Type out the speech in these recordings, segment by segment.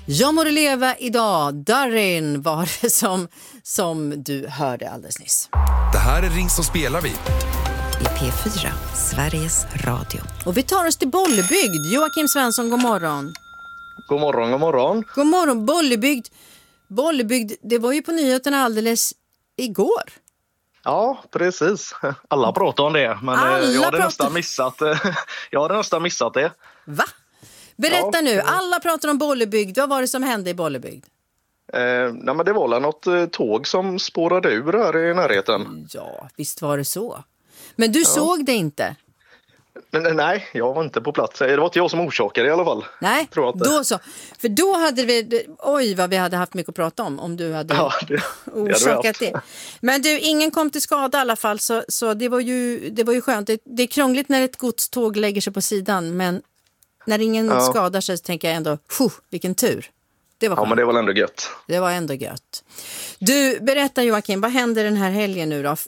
Jag må leva idag. Darin var det som du hörde alldeles nyss. Det här är Ring som spelar vi. I P4, Sveriges Radio. Och vi tar oss till Bollebygd. Joakim Svensson, god morgon. God morgon, god morgon. God morgon, Bollebygd, det var ju på nyheterna alldeles igår. Ja, precis. Alla pratar om det, men jag hade nästan missat det. Va? Berätta nu, alla pratar om Bollebygd. Vad var det som hände i Bollebygd? Nej, men det var något tåg som spårade ur här i närheten. Ja, visst var det så. Men du såg det inte? Men, nej, jag var inte på plats. Det var inte jag som orsakade i alla fall. Nej, tror jag inte. Då så. För då hade vi, vad vi hade haft mycket att prata om du hade orsakat det. Men du, ingen kom till skada i alla fall, så det var ju skönt. Det är krångligt när ett godståg lägger sig på sidan, men när ingen skadar sig så tänker jag ändå, vilken tur. Det var skönt. Men det var ändå gött. Det var ändå gött. Du, berätta Joakim, vad händer den här helgen nu då?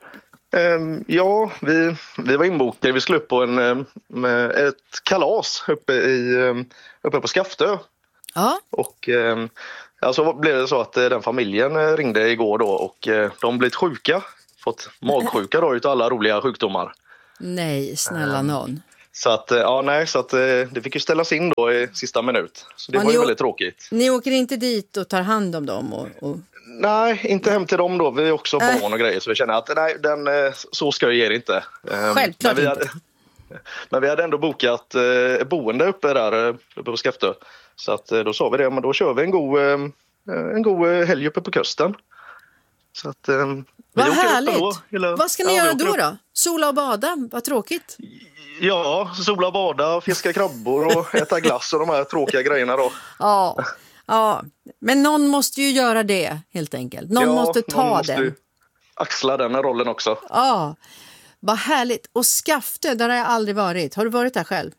Ja, vi var inbokade. Vi skulle upp på ett kalas uppe på Skaftö. Ja. Och så blev det så att den familjen ringde igår då och de blivit sjuka. Fått magsjuka då utav alla roliga sjukdomar. Nej, snälla någon. Så att, det fick ju ställas in då i sista minut. Så det var ju väldigt tråkigt. Ni åker inte dit och tar hand om dem? Och... Nej, inte hem till dem då. Vi är också barn och grejer. Så vi känner att så ska jag ge det inte. Självklart inte. Men vi hade ändå bokat boende uppe på Skaftö. Så att, då sa vi det, men då kör vi en god helg uppe på kusten. Så att, vad härligt! Vad ska ni göra då? Sola och bada? Vad tråkigt. Ja, sola, bada, fiska krabbor och äta glass och de här tråkiga grejerna då. Ja, men någon måste ju göra det helt enkelt. Någon måste måste axla den rollen också. Ja, vad härligt. Och Skaftö, där har jag aldrig varit. Har du varit där själv?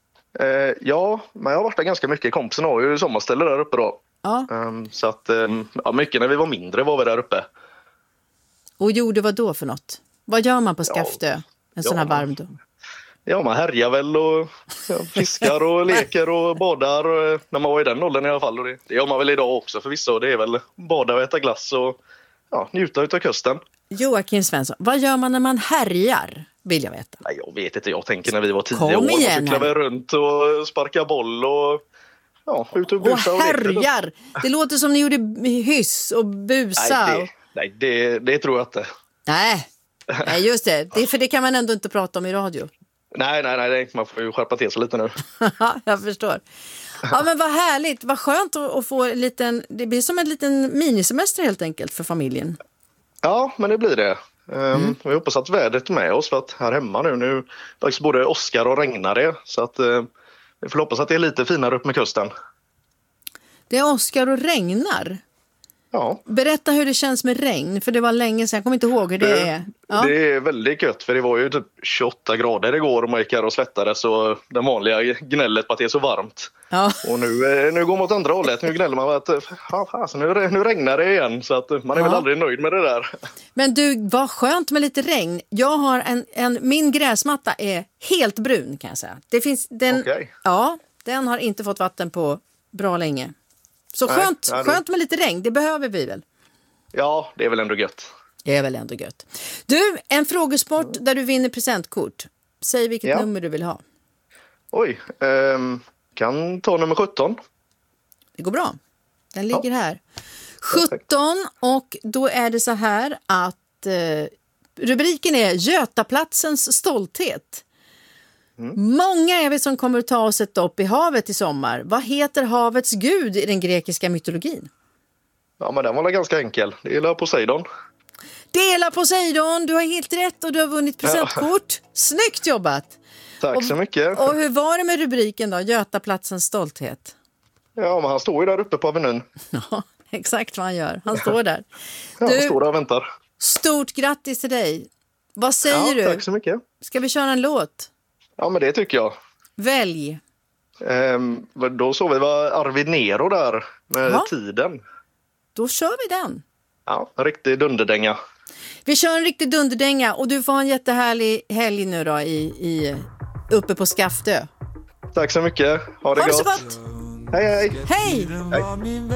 Ja, men jag har varit där ganska mycket. Kompisen har ju sommarställe där uppe då. Ja. Så att mycket när vi var mindre var vi där uppe. Och gjorde vad då för något? Vad gör man på Skaftö en sån här varm dag? Ja, man härjar väl och fiskar och leker och badar när man var i den åldern i alla fall. Och det gör man väl idag också för vissa. Det är väl bada och äta glass och njuta utav kusten. Joakim Svensson, vad gör man när man härjar? Vill jag veta. Nej, jag vet inte. Jag tänker när vi var 10 år och cyklade vi runt och sparkade boll och ut och busa och härjar! Det låter som ni gjorde hyss och busa. Nej, det tror jag inte. Nej, just det. För det kan man ändå inte prata om i radio. Nej, man får ju skärpa till sig lite nu. Jag förstår. Ja, men vad härligt, vad skönt att få en liten, det blir som en liten minisemester helt enkelt för familjen. Ja, men det blir det. Vi hoppas att vädret är med oss för att här hemma nu faktiskt både åskar och regnar det. Så att vi får hoppas att det är lite finare upp med kusten. Det är åskar och regnar? Ja. Berätta hur det känns med regn, för det var länge sedan, jag kommer inte ihåg hur det är. Ja. Det är väldigt gött, för det var ju typ 28 grader igår och man gick här och svettades, så det vanliga gnället på att det är så varmt. Ja. Och nu går man åt andra hållet, nu gnäller man att nu regnar det igen, så att man är väl aldrig nöjd med det där. Men du, vad skönt med lite regn. Jag har min gräsmatta är helt brun kan jag säga. Det finns den har inte fått vatten på bra länge. Så skönt med lite regn, det behöver vi väl? Ja, det är väl ändå gött. Det är väl ändå gött. Du, en frågesport där du vinner presentkort. Säg vilket nummer du vill ha. Oj, kan ta nummer 17. Det går bra. Den ligger här. 17, och då är det så här att rubriken är Götaplatsens stolthet. Många är vi som kommer att ta oss ett dopp i havet i sommar. Vad heter havets gud i den grekiska mytologin? Ja, men den var ganska enkel. Det är Poseidon. Det är Poseidon, du har helt rätt och du har vunnit presentkort. Snyggt jobbat! Tack så mycket. Och hur var det med rubriken då? Götaplatsens stolthet. Ja, men han står ju där uppe på Avenyn. Ja, exakt vad han gör. Han står där. Han står där och väntar. Stort grattis till dig. Vad säger du? Tack så mycket. Ska vi köra en låt? Ja, men det tycker jag. Välj. Då såg vi Arvid Nero där med Tiden. Då kör vi den. Ja, en riktig dunderdänga. Vi kör en riktig dunderdänga och du får en jättehärlig helg nu då uppe på Skaftö. Tack så mycket. Ha det gott. Hej, hej! Hej! Hej.